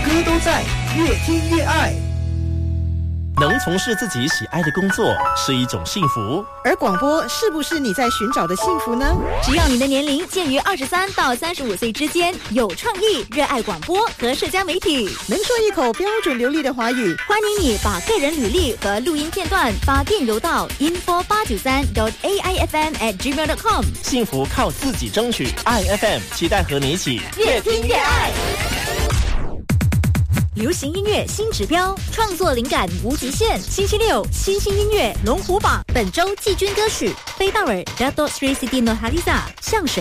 歌都在，越听越爱。 能从事自己喜爱的工作是一种幸福， 而广播是不是你在寻找的幸福呢？ 只要你的年龄介于23到35岁之间，有创意，热爱广播和社交媒体， 能说一口标准流利的华语， 欢迎你把个人履历和录音片段发电邮到 info893.aifm@gmail.com。 幸福靠自己争取，爱 FM 期待和你一起越听越爱。流行音乐新指标，创作灵感无极限。星期六，新兴音乐龙虎榜，本周季军歌曲飞道尔 Dato Sri Siti Nurhaliza 向谁